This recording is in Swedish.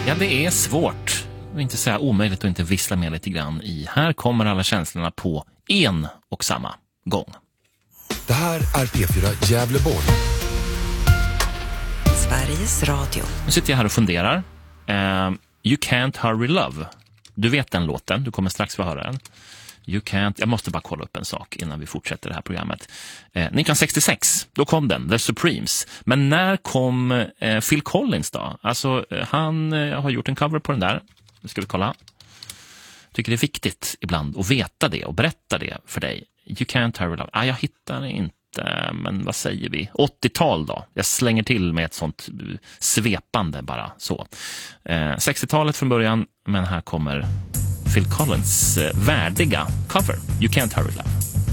Ja, det är svårt. Det är inte så här omöjligt att inte vissla med lite grann i. Här kommer alla känslorna på en och samma gång. Det här är P4 Gävleborg. Sveriges Radio. Nu sitter jag här och funderar. You Can't Hurry Love. Du vet den låten, du kommer strax få höra den. You Can't, jag måste bara kolla upp en sak innan vi fortsätter det här programmet. 1966, då kom den, The Supremes. Men när kom Phil Collins då? Alltså, han har gjort en cover på den där. Nu ska vi kolla. Tycker det är viktigt ibland att veta det och berätta det för dig. You Can't Hurry Love. Jag hittar det inte, men vad säger vi? 80-tal då. Jag slänger till med ett sånt svepande bara så. 60-talet från början, men här kommer Phil Collins värdiga cover. You Can't Hurry Love.